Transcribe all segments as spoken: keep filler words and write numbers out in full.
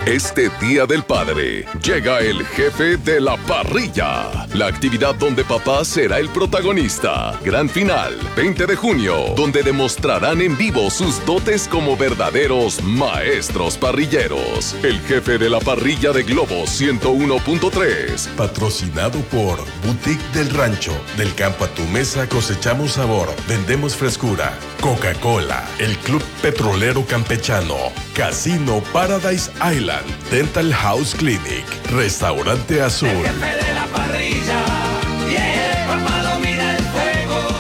Este Día del Padre llega el jefe de la parrilla, la actividad donde papá será el protagonista. Gran final, veinte de junio, donde demostrarán en vivo sus dotes como verdaderos maestros parrilleros. El jefe de la parrilla de Globo ciento uno punto tres. Patrocinado por Boutique del Rancho. Del campo a tu mesa cosechamos sabor, vendemos frescura. Coca-Cola, el Club Petrolero Campechano, Casino Paradise Island, Dental House Clinic, Restaurante Azul. El jefe de la parrilla, yeah, papá domina el fuego.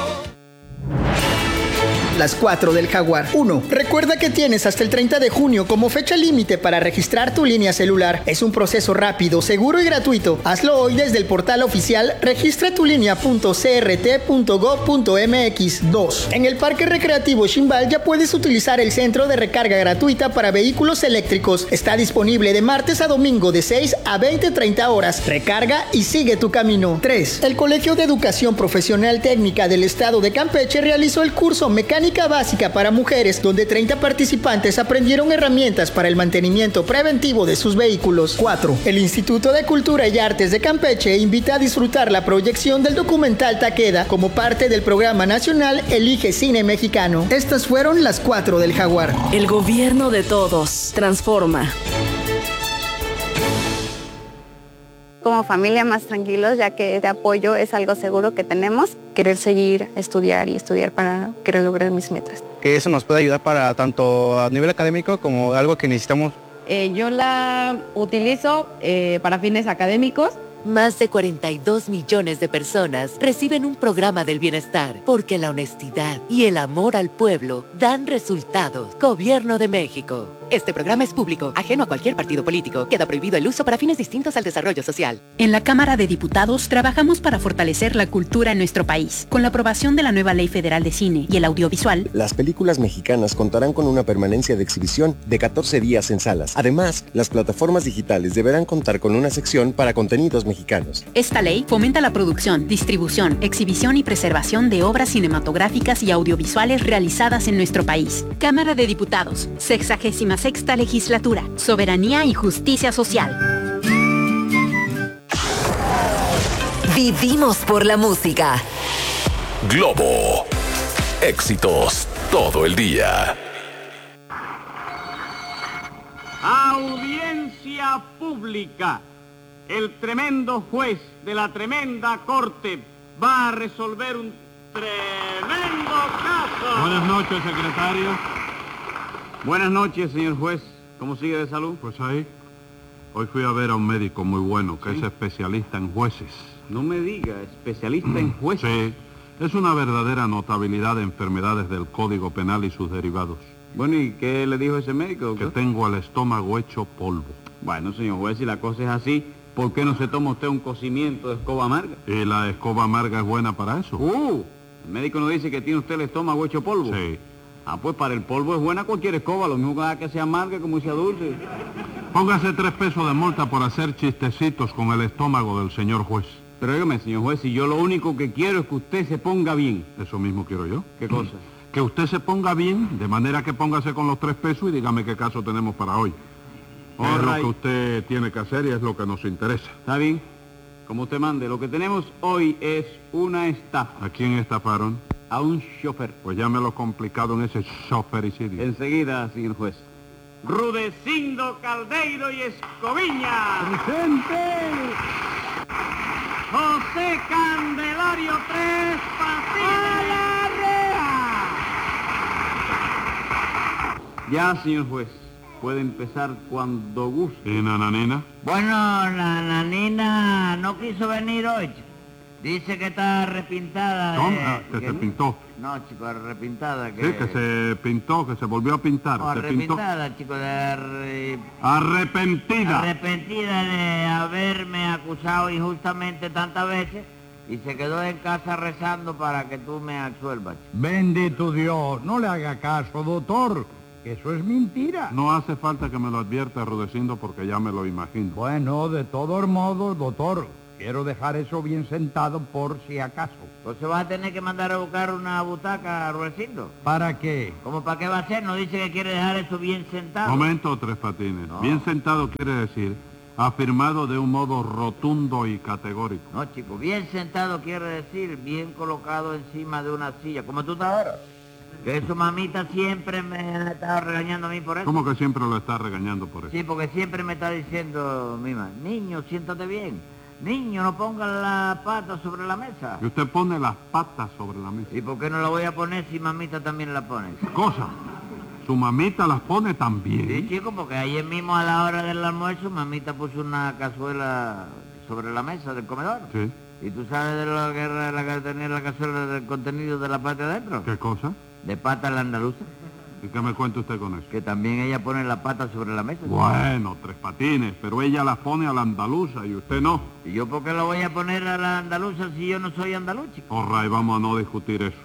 Las cuatro del Jaguar. uno. Recuerda que tienes hasta el treinta de junio como fecha límite para registrar tu línea celular. Es un proceso rápido, seguro y gratuito. Hazlo hoy desde el portal oficial registra tu línea punto c r t punto gov punto m x. dos. En el Parque Recreativo Ximbal ya puedes utilizar el centro de recarga gratuita para vehículos eléctricos. Está disponible de martes a domingo de seis a veinte treinta horas. Recarga y sigue tu camino. tres. El Colegio de Educación Profesional Técnica del Estado de Campeche realizó el curso Mecánica Básica para Mujeres, donde treinta participantes aprendieron herramientas para el mantenimiento preventivo de sus vehículos. cuatro. El Instituto de Cultura y Artes de Campeche invita a disfrutar la proyección del documental Taqueda como parte del programa nacional Elige Cine Mexicano. Estas fueron las cuatro del Jaguar. El gobierno de todos transforma. Como familia más tranquilos, ya que este apoyo es algo seguro que tenemos. Querer seguir, estudiar y estudiar para querer lograr mis metas. Que eso nos puede ayudar para tanto a nivel académico como algo que necesitamos. Eh, yo la utilizo eh, para fines académicos. Más de cuarenta y dos millones de personas reciben un programa del bienestar porque la honestidad y el amor al pueblo dan resultados. Gobierno de México. Este programa es público, ajeno a cualquier partido político. Queda prohibido el uso para fines distintos al desarrollo social. En la Cámara de Diputados trabajamos para fortalecer la cultura en nuestro país. Con la aprobación de la nueva Ley Federal de Cine y el audiovisual, las películas mexicanas contarán con una permanencia de exhibición de catorce días en salas. Además, las plataformas digitales deberán contar con una sección para contenidos mexicanos. Esta ley fomenta la producción, distribución, exhibición y preservación de obras cinematográficas y audiovisuales realizadas en nuestro país. Cámara de Diputados, sexagésima sexta legislatura, soberanía y justicia social. Vivimos por la música. Globo. Éxitos todo el día. Audiencia pública. El tremendo juez de la tremenda corte va a resolver un tremendo caso. Buenas noches, secretario. Buenas noches, señor juez. ¿Cómo sigue de salud? Pues ahí. Hoy fui a ver a un médico muy bueno que ¿Sí? es especialista en jueces. No me diga, especialista en jueces. Sí, es una verdadera notabilidad de enfermedades del Código Penal y sus derivados. Bueno, ¿y qué le dijo ese médico, doctor? Que tengo el estómago hecho polvo. Bueno, señor juez, si la cosa es así, ¿por qué no se toma usted un cocimiento de escoba amarga? ¿Y la escoba amarga es buena para eso? Uh, el médico nos dice que tiene usted el estómago hecho polvo. Sí. Ah, pues para el polvo es buena cualquier escoba, lo mismo que sea amarga como sea dulce. Póngase tres pesos de multa por hacer chistecitos con el estómago del señor juez. Pero dígame, señor juez, si yo lo único que quiero es que usted se ponga bien. Eso mismo quiero yo. ¿Qué cosa? Que usted se ponga bien, de manera que póngase con los tres pesos y dígame qué caso tenemos para hoy. Es lo que usted tiene que hacer y es lo que nos interesa. Está bien, como usted mande. Lo que tenemos hoy es una estafa. ¿A quién estafaron? A un chofer. Pues ya me lo complicado en ese chofericidio. Enseguida, señor juez. Rudecindo Caldeiro y Escoviña. ¡Presente! José Candelario Tres Patines. ¡A la rea! Ya, señor juez. Puede empezar cuando guste. ¿Y Nananina? Bueno, la Nananina no quiso venir hoy. Dice que está arrepintada. De... ¿Cómo? Ah, que que... se pintó. No, chico, arrepintada. Que... Sí, que se pintó, que se volvió a pintar. No, se arrepintada, pintó. chico, de... Arre... Arrepentida. Arrepentida de haberme acusado injustamente tantas veces y se quedó en casa rezando para que tú me absuelvas. Chico. Bendito Dios, no le haga caso, doctor. Eso es mentira. No hace falta que me lo advierta, Rudecindo, porque ya me lo imagino. Bueno, de todos modos, doctor, quiero dejar eso bien sentado por si acaso. Pues se va a tener que mandar a buscar una butaca, Rudecindo. ¿Para qué? ¿Cómo para qué va a ser? ¿No dice que quiere dejar eso bien sentado? Momento, Tres Patines. No. Bien sentado quiere decir afirmado de un modo rotundo y categórico. No, chico, bien sentado quiere decir bien colocado encima de una silla, como tú estás ahora. Que su mamita siempre me ha estado regañando a mí por eso. ¿Cómo que siempre lo está regañando por eso? Sí, porque siempre me está diciendo, mima, niño, siéntate bien. Niño, no pongas la pata sobre la mesa. Y usted pone las patas sobre la mesa. ¿Y por qué no la voy a poner si mamita también la pone? Cosa. Su mamita las pone también. Sí, chico, porque ayer mismo a la hora del almuerzo mamita puso una cazuela sobre la mesa del comedor. Sí. ¿Y tú sabes de lo que era la que tenía la cazuela del contenido de la pata adentro? ¿Qué cosa? De pata a la andaluza. ¿Y qué me cuenta usted con eso? Que también ella pone la pata sobre la mesa. Bueno, Tres Patines, pero ella las pone a la andaluza y usted no. ¿Y yo por qué la voy a poner a la andaluza si yo no soy andaluz, chico? Orray, vamos a no discutir eso.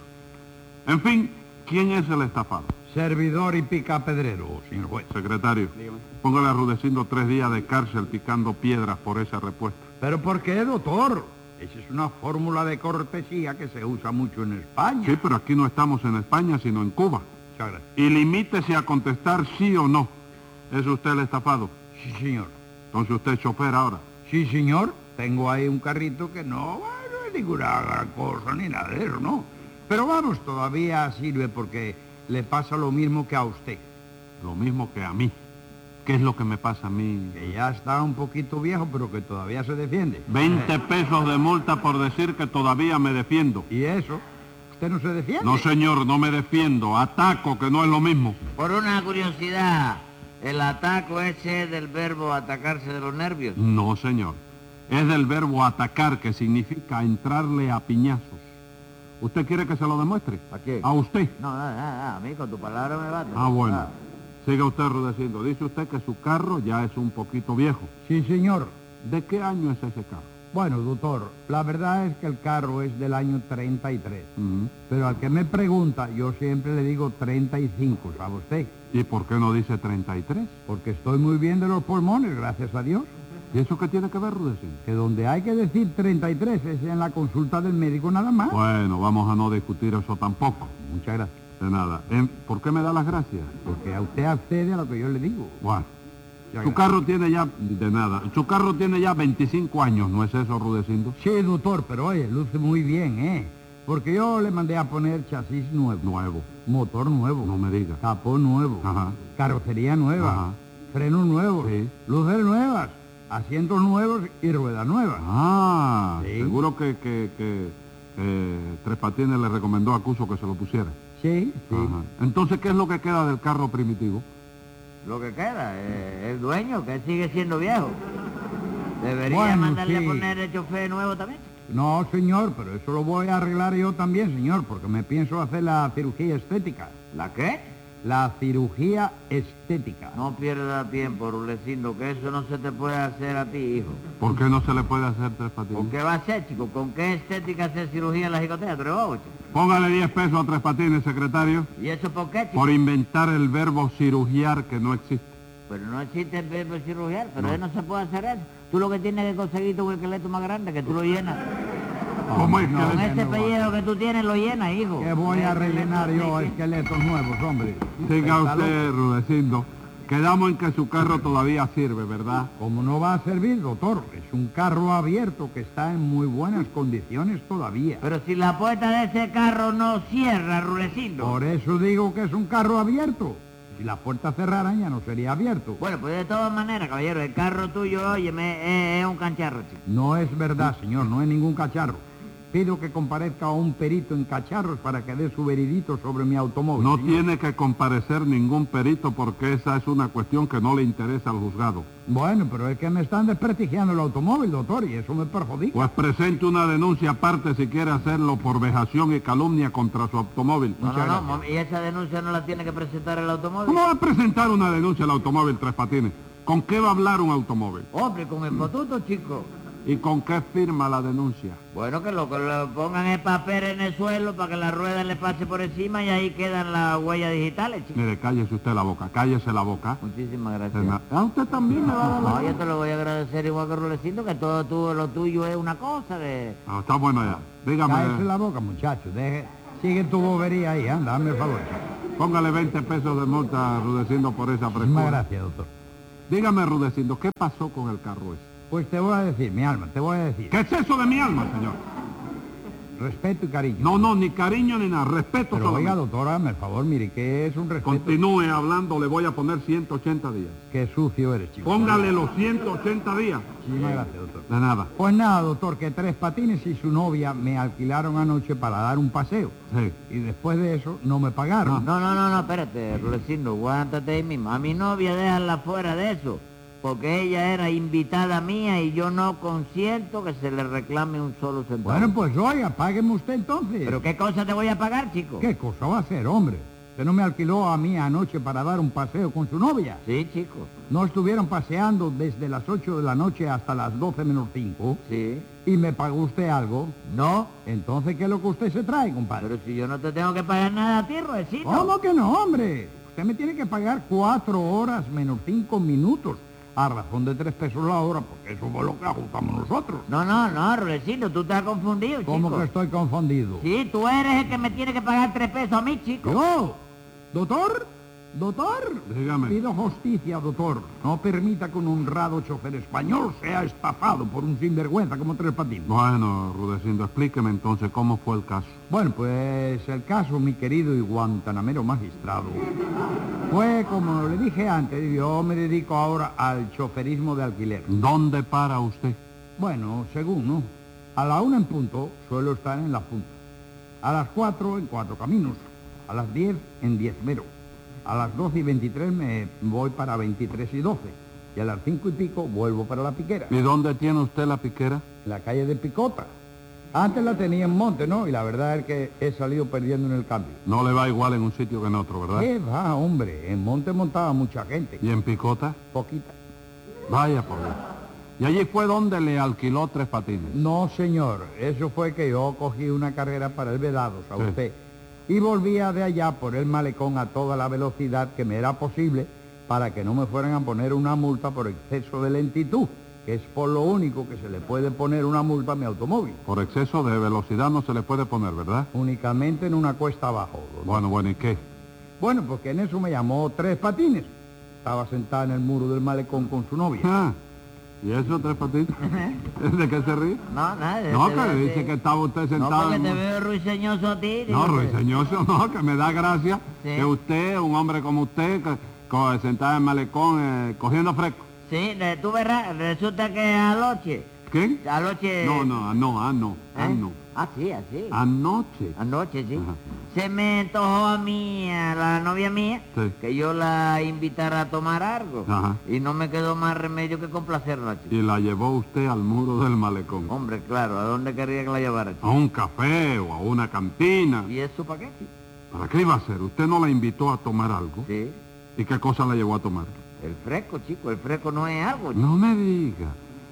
En fin, ¿quién es el estafado? Servidor y picapedrero, señor juez. Secretario, Dígame. póngale a Rudecindo tres días de cárcel picando piedras por esa respuesta. ¿Pero por qué, doctor? Esa es una fórmula de cortesía que se usa mucho en España. Sí, pero aquí no estamos en España, sino en Cuba. Muchas gracias. Y limítese a contestar sí o no. ¿Es usted el estafado? Sí, señor. Entonces usted es chofer ahora. Sí, señor. Tengo ahí un carrito que no, bueno, es ninguna gran cosa ni nada de eso, ¿no? Pero vamos, todavía sirve porque le pasa lo mismo que a usted. Lo mismo que a mí. ¿Qué es lo que me pasa a mí? Que ya está un poquito viejo, pero que todavía se defiende. veinte pesos de multa por decir que todavía me defiendo. ¿Y eso? ¿Usted no se defiende? No, señor, no me defiendo. Ataco, que no es lo mismo. Por una curiosidad, ¿el ataco ese es del verbo atacarse de los nervios? No, señor. Es del verbo atacar, que significa entrarle a piñazos. ¿Usted quiere que se lo demuestre? ¿A quién? A usted. No, nada, nada, a mí con tu palabra me bate. Ah, bueno. Siga usted, Rudecindo. Dice usted que su carro ya es un poquito viejo. Sí, señor. ¿De qué año es ese carro? Bueno, doctor, la verdad es que el carro es del año treinta y tres. Uh-huh. Pero al que me pregunta, yo siempre le digo treinta y cinco, ¿sabe usted? ¿Y por qué no dice treinta y tres? Porque estoy muy bien de los pulmones, gracias a Dios. ¿Y eso qué tiene que ver, Rudecindo? Que donde hay que decir treinta y tres es en la consulta del médico nada más. Bueno, vamos a no discutir eso tampoco. Muchas gracias. De nada. ¿Por qué me da las gracias? Porque a usted accede a lo que yo le digo. Bueno. Ya, Su carro tiene ya... De nada. Su carro tiene ya veinticinco años, ¿no es eso, Rudecindo? Sí, doctor, pero oye, luce muy bien, ¿eh? Porque yo le mandé a poner chasis nuevo. Nuevo. Motor nuevo. No me diga. Capó nuevo. Ajá. Carrocería nueva. Ajá. Frenos nuevos. Sí. Luces nuevas. Asientos nuevos y ruedas nuevas. Ah, sí. Seguro que, que, que eh, Tres Patines le recomendó a Cuso que se lo pusiera. Sí, sí. Ajá. Entonces, ¿qué es lo que queda del carro primitivo? Lo que queda, eh, el dueño, que sigue siendo viejo. Debería Bueno, mandarle sí. a poner el chofer nuevo también. No, señor, pero eso lo voy a arreglar yo también, señor, porque me pienso hacer la cirugía estética. ¿La qué? La cirugía estética. No pierda tiempo, Rudecindo, que eso no se te puede hacer a ti, hijo. ¿Por qué no se le puede hacer Tres Patines? ¿Con qué va a ser, chico? ¿Con qué estética hacer cirugía en la jicotea? ¿Tú eres bobo, chico? Póngale diez pesos a Tres Patines, secretario, ¿Y eso por qué, chico? por inventar el verbo cirugiar que no existe. Pero no existe el verbo cirugiar, pero No. él no se puede hacer eso. Tú lo que tienes que conseguir tu esqueleto más grande, que tú lo llenas. ¿Cómo es no, que Con le- ese no, pellejo que tú tienes lo llenas, hijo. Que voy a rellenar yo esqueletos nuevos, hombre. Siga Está usted, loco. Rudecindo. Quedamos en que su carro todavía sirve, ¿verdad? ¿Cómo no va a servir, doctor? Es un carro abierto que está en muy buenas condiciones todavía. Pero si la puerta de ese carro no cierra, Rudecindo. Por eso digo que es un carro abierto. Si la puerta cerrara ya no sería abierto. Bueno, pues de todas maneras, caballero, el carro tuyo, óyeme, es, es un cancharro, chico. No es verdad, señor, no es ningún cacharro. Pido que comparezca un perito en cacharros para que dé su veredicto sobre mi automóvil. No señor. tiene que comparecer ningún perito porque esa es una cuestión que no le interesa al juzgado. Bueno, pero es que me están desprestigiando el automóvil, doctor, y eso me perjudica. Pues presente una denuncia aparte si quiere hacerlo por vejación y calumnia contra su automóvil. No, no, no, mom- y esa denuncia no la tiene que presentar el automóvil. ¿Cómo va a presentar una denuncia al automóvil Tres Patines? ¿Con qué va a hablar un automóvil? Hombre, con el fotuto, chico. ¿Y con qué firma la denuncia? Bueno, que lo que lo pongan el papel en el suelo para que la rueda le pase por encima y ahí quedan las huellas digitales, chico. Mire, cállese usted la boca, cállese la boca. Muchísimas gracias. Ah, usted también me va a dar la No, yo te lo voy a agradecer igual que Rulecito, que todo tú, lo tuyo es una cosa de... Ah, está bueno ya. Dígame. Cállese la boca, muchacho. Deje, sigue tu bobería ahí, anda, dame el favor. Póngale veinte pesos de multa a Rudecindo por esa presión. Muchísimas gracias, doctor. Dígame, Rudecindo, ¿qué pasó con el carro ese? Pues te voy a decir, mi alma, te voy a decir. ¿Qué es eso de mi alma, señor? Respeto y cariño. No, no, ni cariño ni nada, respeto Pero solamente. oiga, doctora, hazme el favor, mire, que es un respeto. Continúe hablando, le voy a poner ciento ochenta días. Qué sucio eres, chico. Póngale los ciento ochenta días. Muchísimas gracias, doctor. De nada. Pues nada, doctor, que Tres Patines y su novia me alquilaron anoche para dar un paseo. Sí. Y después de eso no me pagaron. No, no, no, no, espérate, Rudecindo, aguántate ahí mismo. A mi novia déjala fuera de eso, porque ella era invitada mía y yo no consiento que se le reclame un solo centavo. Bueno, pues oiga, págueme usted entonces. ¿Pero qué cosa te voy a pagar, chico? ¿Qué cosa va a hacer, hombre? ¿Usted no me alquiló a mí anoche para dar un paseo con su novia? Sí, chico. ¿No estuvieron paseando desde las ocho de la noche hasta las doce menos cinco? Sí. ¿Y me pagó usted algo? No. Entonces, ¿qué es lo que usted se trae, compadre? Pero si yo no te tengo que pagar nada a ti, Rulecito. ¿Cómo que no, hombre? Usted me tiene que pagar cuatro horas menos cinco minutos. A razón de tres pesos la hora, porque eso fue lo que ajustamos nosotros. No, no, no, Rulecito, tú estás confundido, chico. ¿Cómo que estoy confundido? Sí, tú eres el que me tiene que pagar tres pesos a mí, chico. ¿Yo? ¿Doctor? ¿Doctor? Dígame. Pido justicia, doctor. No permita que un honrado chofer español sea estafado por un sinvergüenza como Tres Patines. Bueno, Rudecindo, explíqueme entonces cómo fue el caso. Bueno, pues el caso, mi querido y guantanamero magistrado, fue como le dije antes, yo me dedico ahora al choferismo de alquiler. ¿Dónde para usted? Bueno, según, ¿no? A la una en punto suelo estar en la punta. A las cuatro en Cuatro Caminos. A las diez en Diezmero. A las doce y veintitrés me voy para veintitrés y doce. Y a las cinco y pico vuelvo para la Piquera. ¿Y dónde tiene usted la piquera? En la calle de Picota. Antes la tenía en Monte, ¿no? Y la verdad es que he salido perdiendo en el cambio. No le va igual en un sitio que en otro, ¿verdad? ¿Qué va, hombre? En Monte montaba mucha gente. ¿Y en Picota? Poquita. Vaya por Dios. ¿Y allí fue donde le alquiló Tres Patines? No, señor. Eso fue que yo cogí una carrera para el Vedados, a Sí. usted. Y volvía de allá por el malecón a toda la velocidad que me era posible para que no me fueran a poner una multa por exceso de lentitud, que es por lo único que se le puede poner una multa a mi automóvil. Por exceso de velocidad no se le puede poner, ¿verdad? Únicamente en una cuesta abajo. doctor. Bueno, bueno, ¿y qué? Bueno, porque en eso me llamó Tres Patines. Estaba sentada en el muro del malecón con su novia. Ah, ¿y eso, Tres Patines? ¿De qué se ríe? No, nada. No, te que veo dice así. que estaba usted No, sentado... porque en- te veo ruiseñoso a ti. No, digo, ruiseñoso no, que me da gracia Sí. que usted, un hombre como usted, que, co- sentado en el malecón, eh, cogiendo fresco. Sí, de- tú verás, resulta que anoche... ¿Qué? Anoche... No, no, ah, no, ah, no, ah, ¿Eh? no. Ah, sí, así. Anoche. Anoche, sí. Ajá. Se me antojó a mí, a la novia mía, Sí. que yo la invitara a tomar algo. Ajá. Y no me quedó más remedio que complacerla, chico. Y la llevó usted al muro del malecón. Hombre, claro, ¿a dónde quería que la llevara, chico? A un café o a una cantina. ¿Y eso para qué, chico? ¿Para qué iba a hacer? ¿Usted no la invitó a tomar algo? Sí. ¿Y qué cosa la llevó a tomar? El fresco, chico, el fresco no es algo, chico. No me diga.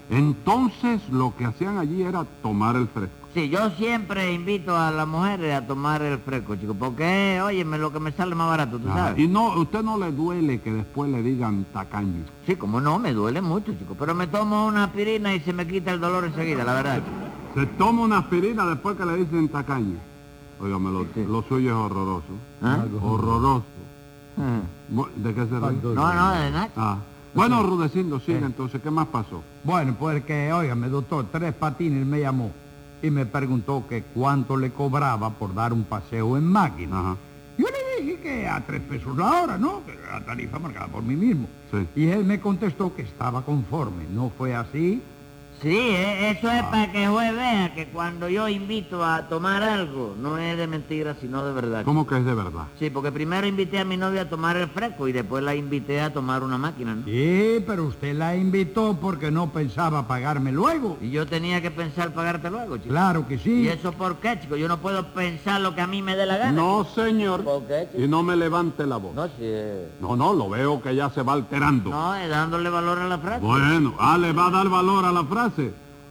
Entonces lo que hacían allí era tomar el fresco. Sí, yo siempre invito a las mujeres a tomar el fresco, chico, porque, óyeme, lo que me sale más barato, tú Ajá. sabes. Y no, ¿usted no le duele que después le digan tacaño? Sí, como no, me duele mucho, chico, pero me tomo una aspirina y se me quita el dolor enseguida, la verdad, chico. Se toma una aspirina después que le dicen tacaño. Óigame, lo, lo suyo es horroroso. ¿Ah? Horroroso. Ah. Bu- ¿De qué se ríe? No, no, de nada. Ah. Bueno, Rudecindo, sigue entonces. ¿Qué más pasó? Bueno, pues que, óigame, doctor, Tres Patines me llamó y me preguntó que cuánto le cobraba por dar un paseo en máquina. Ajá. Yo le dije que a tres pesos la hora, ¿no? Que era la tarifa marcada por mí mismo. Sí. Y él me contestó que estaba conforme. ¿No fue así? Sí, eh, eso es para que juez vea que cuando yo invito a tomar algo, no es de mentira, sino de verdad. ¿Cómo que es de verdad? Sí, porque primero invité a mi novia a tomar el fresco y después la invité a tomar una máquina, ¿no? Sí, pero usted la invitó porque no pensaba pagarme luego. Y yo tenía que pensar pagarte luego, chico. Claro que sí. ¿Y eso por qué, chico? Yo no puedo pensar lo que a mí me dé la gana. No, señor. ¿Por qué, chico? Y no me levante la voz. No, sí, eh, No, no, lo veo que ya se va alterando. no, es dándole valor a la frase. Bueno, ah, le va a dar valor a la frase.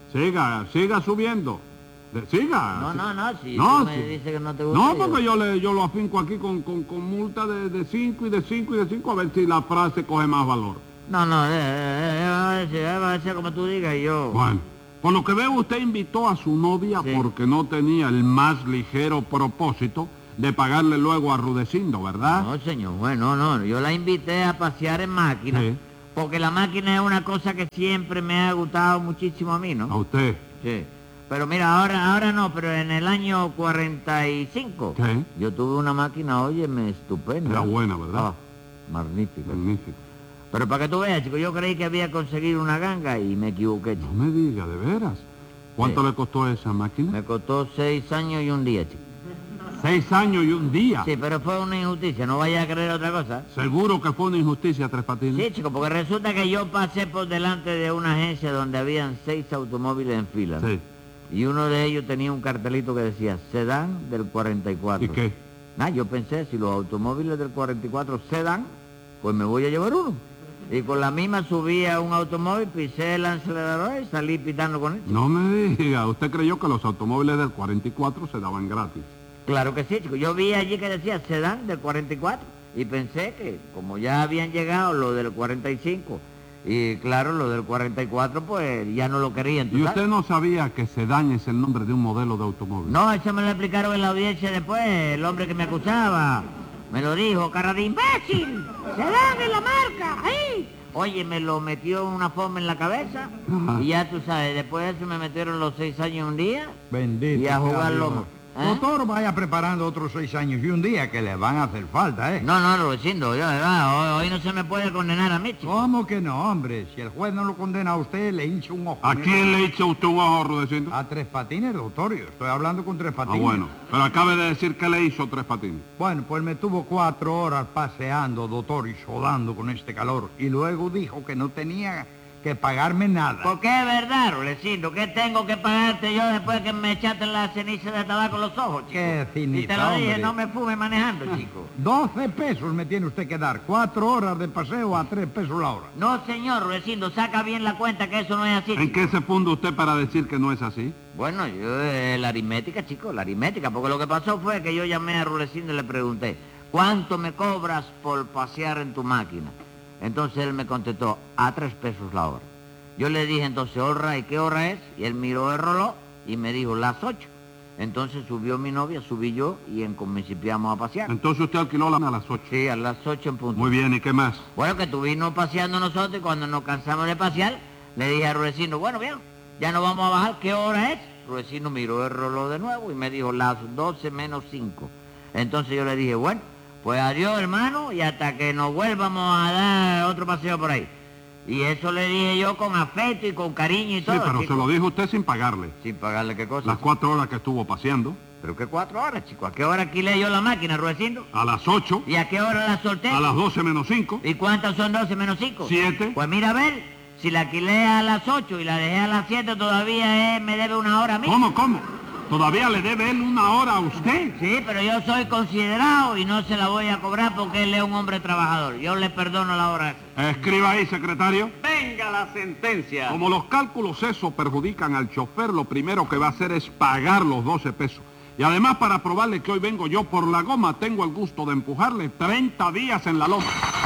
Siga, siga subiendo. De, siga. No, no, no, si no, tú me sí. dices que no te gusta. No, porque yo, le, yo lo afinco aquí con, con, con multa de cinco y de cinco y de cinco a ver si la frase coge más valor. No, no, eh, eh, eh, va a decir, eh, va a decir como tú digas y yo... Bueno, por lo que veo usted invitó a su novia sí. porque no tenía el más ligero propósito de pagarle luego a Rudecindo, ¿verdad? No, señor, bueno, no, yo la invité a pasear en máquina, sí. porque la máquina es una cosa que siempre me ha gustado muchísimo a mí, ¿no? ¿A usted? Sí. Pero mira, ahora ahora no, pero en el año cuarenta y cinco, ¿qué? Yo tuve una máquina, óyeme, estupenda. Era buena, ¿verdad? Ah, magnífica. Magnífica. Pero para que tú veas, chico, yo creí que había conseguido una ganga y me equivoqué, chico. No me diga, ¿de veras? ¿Cuánto sí. le costó esa máquina? Me costó seis años y un día, chico. ¿Seis años y un día? Sí, pero fue una injusticia, no vaya a creer otra cosa. ¿Seguro que fue una injusticia, Tres Patines? Sí, chico, porque resulta que yo pasé por delante de una agencia donde habían seis automóviles en fila, ¿no? Sí. Y uno de ellos tenía un cartelito que decía, sedán del cuarenta y cuatro. ¿Y qué? Nah, yo pensé, si los automóviles del cuarenta y cuatro se dan, pues me voy a llevar uno. Y con la misma subí a un automóvil, pisé el acelerador y salí pitando con él. No me diga, ¿usted creyó que los automóviles del cuarenta y cuatro se daban gratis? Claro que sí, chico. Yo vi allí que decía sedán del cuarenta y cuatro y pensé que como ya habían llegado los del cuarenta y cinco y claro, los del cuarenta y cuatro pues ya no lo querían. ¿Y usted no sabía que sedán es el nombre de un modelo de automóvil? No, eso me lo explicaron en la audiencia después, el hombre que me acusaba. Me lo dijo, cara de imbécil, sedán es la marca, ahí. Oye, me lo metió una forma en la cabeza. Ajá. Y ya tú sabes, después de eso me metieron los seis años un día. Bendito. Y a jugar lomo. ¿Eh? Doctor, vaya preparando otros seis años y un día que le van a hacer falta, ¿eh? No, no, lo siento, yo, ¿verdad? Hoy, hoy no se me puede condenar a mí, chico. ¿Cómo que no, hombre? Si el juez no lo condena a usted, le hincha un ojo. ¿A quién le hincha usted un ojo, Rudecindo? A Tres Patines, doctor. Yo estoy hablando con Tres Patines. Ah, bueno. Pero acabe de decir que le hizo Tres Patines. Bueno, pues me tuvo cuatro horas paseando, doctor, y sudando con este calor. Y luego dijo que no tenía que pagarme nada. ¿Por qué es verdad, Rudecindo? ¿Qué tengo que pagarte yo después que me echaste la ceniza de tabaco en los ojos, chico? Qué cinita, y te lo dije, hombre. no me fume manejando, chico. Doce pesos me tiene usted que dar. Cuatro horas de paseo a tres pesos la hora. No, señor, Rudecindo, saca bien la cuenta que eso no es así, ¿En chico. qué se funda usted para decir que no es así? Bueno, yo, eh, la aritmética, chico, la aritmética, porque lo que pasó fue que yo llamé a Rudecindo y le pregunté, ¿cuánto me cobras por pasear en tu máquina? Entonces él me contestó, a tres pesos la hora. Yo le dije entonces, all right, ¿qué hora es? Y él miró el reloj y me dijo, las ocho. Entonces subió mi novia, subí yo y en principiamos a pasear. Entonces usted alquiló la a las ocho. Sí, a las ocho en punto. Muy bien, ¿y qué más? Bueno, que estuvimos paseando nosotros y cuando nos cansamos de pasear, le dije a Rudecindo, bueno, bien, ya nos vamos a bajar, ¿qué hora es? Rudecindo miró el reloj de nuevo y me dijo, las doce menos cinco. Entonces yo le dije, bueno, pues adiós, hermano, y hasta que nos vuelvamos a dar otro paseo por ahí. Y eso le dije yo con afecto y con cariño y todo. Sí, pero chico. se lo dijo usted sin pagarle. ¿Sin pagarle qué cosa? Las cuatro horas que estuvo paseando. ¿Pero qué cuatro horas, chico? ¿A qué hora alquilé yo la máquina, Rudecindo? A las ocho. ¿Y a qué hora la solté? A las doce menos cinco. ¿Y cuántas son doce menos cinco? Siete. Pues mira, a ver, si la alquilé a las ocho y la dejé a las siete, todavía eh, me debe una hora a mí. ¿Cómo, cómo? ¿Todavía le debe él una hora a usted? Sí, pero yo soy considerado y no se la voy a cobrar porque él es un hombre trabajador. Yo le perdono la hora esa. Escriba ahí, secretario. Venga la sentencia. Como los cálculos esos perjudican al chofer, lo primero que va a hacer es pagar los doce pesos. Y además, para probarle que hoy vengo yo por la goma, tengo el gusto de empujarle treinta días en la loma.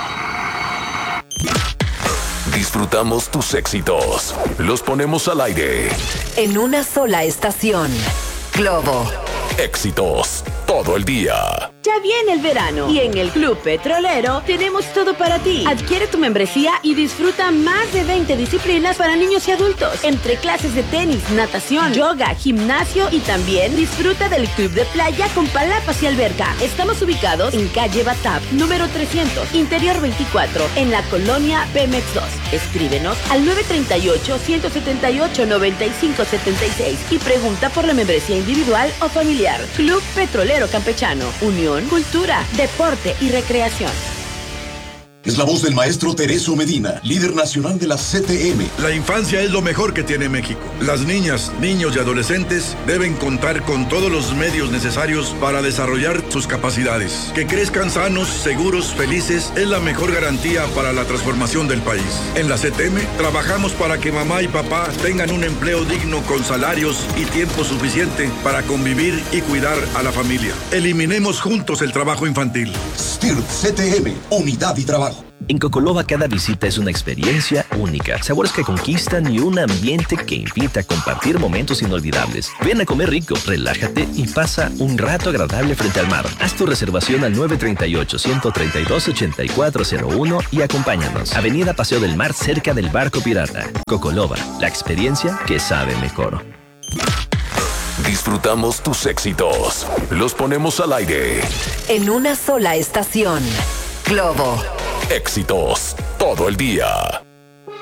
Disfrutamos tus éxitos. Los ponemos al aire. En una sola estación. Globo. Éxitos todo el día. Ya viene el verano y en el Club Petrolero tenemos todo para ti. Adquiere tu membresía y disfruta más de veinte disciplinas para niños y adultos. Entre clases de tenis, natación, yoga, gimnasio y también disfruta del club de playa con palapas y alberca. Estamos ubicados en calle Batap, número trescientos, interior veinticuatro, en la colonia Pemex dos. Escríbenos al nueve tres ocho, uno siete ocho, nueve cinco siete seis y pregunta por la membresía individual o familiar. Club Petrolero Campechano. Unión, cultura, deporte y recreación. Es la voz del maestro Tereso Medina, líder nacional de la C T M. La infancia es lo mejor que tiene México. Las niñas, niños y adolescentes deben contar con todos los medios necesarios para desarrollar sus capacidades. Que crezcan sanos, seguros, felices es la mejor garantía para la transformación del país. En la C T M trabajamos para que mamá y papá tengan un empleo digno con salarios y tiempo suficiente para convivir y cuidar a la familia. Eliminemos juntos el trabajo infantil. S T I R P C T M, unidad y trabajo. En Cocolova cada visita es una experiencia única, sabores que conquistan y un ambiente que invita a compartir momentos inolvidables. Ven a comer rico, relájate y pasa un rato agradable frente al mar. Haz tu reservación al nueve tres ocho, uno tres dos, ocho cuatro cero uno y acompáñanos. Avenida Paseo del Mar, cerca del Barco Pirata. Cocolova, la experiencia que sabe mejor. Disfrutamos tus éxitos. Los ponemos al aire. En una sola estación. Globo. Éxitos todo el día.